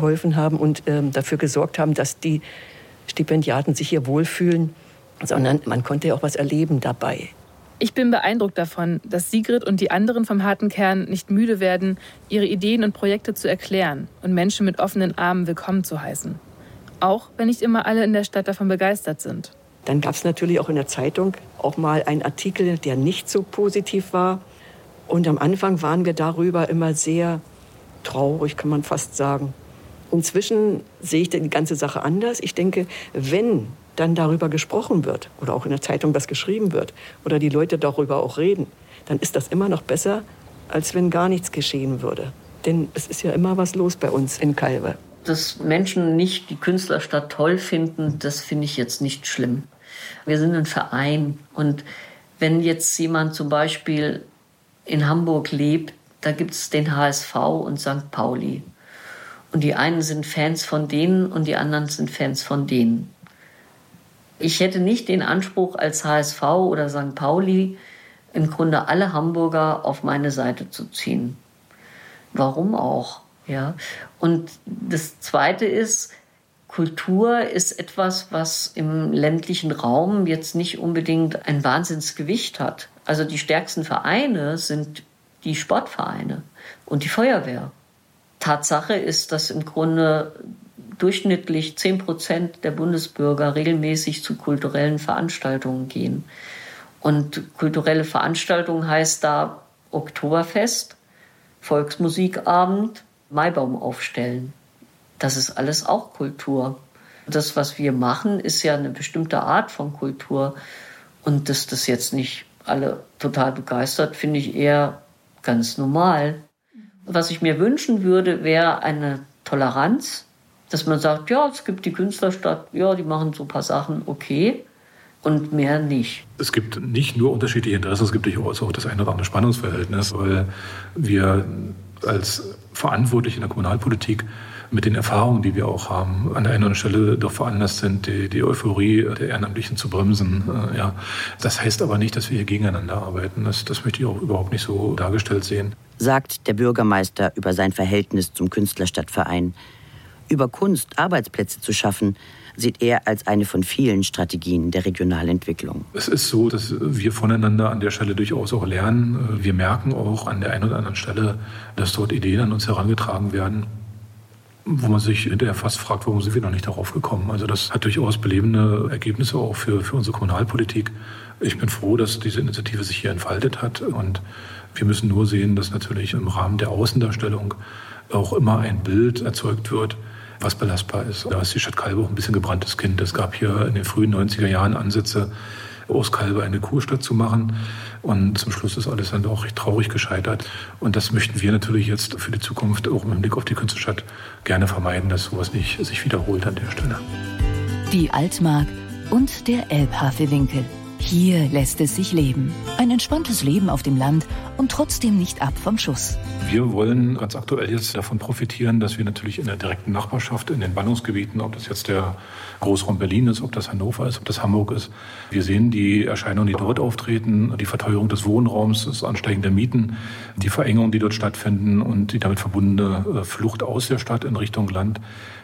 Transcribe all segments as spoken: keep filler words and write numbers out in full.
mitgeholfen haben und ähm, dafür gesorgt haben, dass die Stipendiaten sich hier wohlfühlen, sondern man konnte ja auch was erleben dabei. Ich bin beeindruckt davon, dass Sigrid und die anderen vom harten Kern nicht müde werden, ihre Ideen und Projekte zu erklären und Menschen mit offenen Armen willkommen zu heißen. Auch wenn nicht immer alle in der Stadt davon begeistert sind. Dann gab es natürlich auch in der Zeitung auch mal einen Artikel, der nicht so positiv war. Und am Anfang waren wir darüber immer sehr traurig, kann man fast sagen. Inzwischen sehe ich die ganze Sache anders. Ich denke, wenn dann darüber gesprochen wird oder auch in der Zeitung was geschrieben wird oder die Leute darüber auch reden, dann ist das immer noch besser, als wenn gar nichts geschehen würde. Denn es ist ja immer was los bei uns in Calve. Dass Menschen nicht die Künstlerstadt toll finden, das finde ich jetzt nicht schlimm. Wir sind ein Verein und wenn jetzt jemand zum Beispiel in Hamburg lebt, da gibt es den H S V und Sankt Pauli. Und die einen sind Fans von denen und die anderen sind Fans von denen. Ich hätte nicht den Anspruch, als H S V oder Sankt Pauli im Grunde alle Hamburger auf meine Seite zu ziehen. Warum auch? Ja. Und das Zweite ist, Kultur ist etwas, was im ländlichen Raum jetzt nicht unbedingt ein Wahnsinnsgewicht hat. Also die stärksten Vereine sind die Sportvereine und die Feuerwehr. Tatsache ist, dass im Grunde durchschnittlich zehn Prozent der Bundesbürger regelmäßig zu kulturellen Veranstaltungen gehen. Und kulturelle Veranstaltungen heißt da Oktoberfest, Volksmusikabend, Maibaum aufstellen. Das ist alles auch Kultur. Das, was wir machen, ist ja eine bestimmte Art von Kultur. Und dass das jetzt nicht alle total begeistert, finde ich eher ganz normal. Was ich mir wünschen würde, wäre eine Toleranz, dass man sagt, ja, es gibt die Künstlerstadt, ja, die machen so ein paar Sachen, okay, und mehr nicht. Es gibt nicht nur unterschiedliche Interessen, es gibt durchaus auch das eine oder andere Spannungsverhältnis, weil wir als Verantwortliche in der Kommunalpolitik mit den Erfahrungen, die wir auch haben, an der einen oder anderen Stelle doch veranlasst sind, die, die Euphorie der Ehrenamtlichen zu bremsen. Äh, ja. Das heißt aber nicht, dass wir hier gegeneinander arbeiten. Das, das möchte ich auch überhaupt nicht so dargestellt sehen. Sagt der Bürgermeister über sein Verhältnis zum Künstlerstadtverein. Über Kunst, Arbeitsplätze zu schaffen, sieht er als eine von vielen Strategien der Regionalentwicklung. Es ist so, dass wir voneinander an der Stelle durchaus auch lernen. Wir merken auch an der einen oder anderen Stelle, dass dort Ideen an uns herangetragen werden, wo man sich hinterher fast fragt, warum sind wir noch nicht darauf gekommen. Also das hat durchaus belebende Ergebnisse auch für, für unsere Kommunalpolitik. Ich bin froh, dass diese Initiative sich hier entfaltet hat. Und wir müssen nur sehen, dass natürlich im Rahmen der Außendarstellung auch immer ein Bild erzeugt wird, was belastbar ist. Da ist die Stadt Calve auch ein bisschen gebranntes Kind. Es gab hier in den frühen neunziger Jahren Ansätze, aus Calve eine Kurstadt zu machen. Und zum Schluss ist alles dann doch recht traurig gescheitert. Und das möchten wir natürlich jetzt für die Zukunft auch im Blick auf die Künstlerstadt gerne vermeiden, dass sowas nicht sich wiederholt an der Stelle. Die Altmark und der Elbhafewinkel. Hier lässt es sich leben. Ein entspanntes Leben auf dem Land und trotzdem nicht ab vom Schuss. Wir wollen ganz aktuell jetzt davon profitieren, dass wir natürlich in der direkten Nachbarschaft, in den Ballungsgebieten, ob das jetzt der Großraum Berlin ist, ob das Hannover ist, ob das Hamburg ist, wir sehen die Erscheinungen, die dort auftreten, die Verteuerung des Wohnraums, das Ansteigen der Mieten, die Verengungen, die dort stattfinden und die damit verbundene Flucht aus der Stadt in Richtung Land.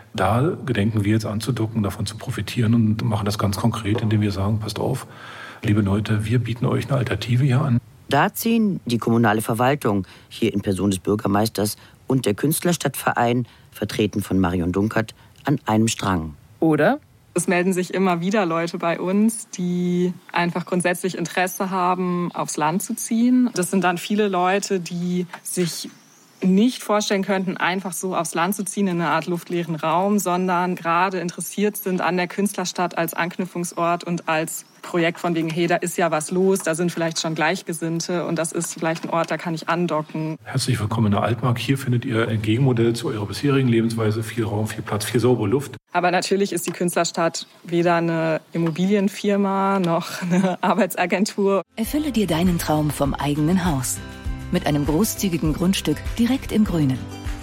Da gedenken wir jetzt anzudocken, davon zu profitieren und machen das ganz konkret, indem wir sagen, passt auf, liebe Leute, wir bieten euch eine Alternative hier an. Da ziehen die kommunale Verwaltung, hier in Person des Bürgermeisters, und der Künstlerstadtverein, vertreten von Marion Dunkert, an einem Strang. Oder? Es melden sich immer wieder Leute bei uns, die einfach grundsätzlich Interesse haben, aufs Land zu ziehen. Das sind dann viele Leute, die sich nicht vorstellen könnten, einfach so aufs Land zu ziehen in eine Art luftleeren Raum, sondern gerade interessiert sind an der Künstlerstadt als Anknüpfungsort und als Projekt von wegen, hey, da ist ja was los, da sind vielleicht schon Gleichgesinnte und das ist vielleicht ein Ort, da kann ich andocken. Herzlich willkommen in der Altmark. Hier findet ihr ein Gegenmodell zu eurer bisherigen Lebensweise. Viel Raum, viel Platz, viel saubere Luft. Aber natürlich ist die Künstlerstadt weder eine Immobilienfirma noch eine Arbeitsagentur. Erfülle dir deinen Traum vom eigenen Haus. Mit einem großzügigen Grundstück direkt im Grünen.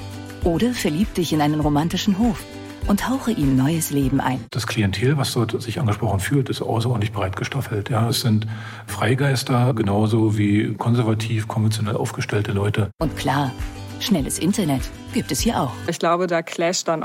Oder verlieb dich in einen romantischen Hof und hauche ihm neues Leben ein. Das Klientel, was dort sich angesprochen fühlt, ist außerordentlich breit gestaffelt. Ja, es sind Freigeister, genauso wie konservativ, konventionell aufgestellte Leute. Und klar, schnelles Internet gibt es hier auch. Ich glaube, da clasht dann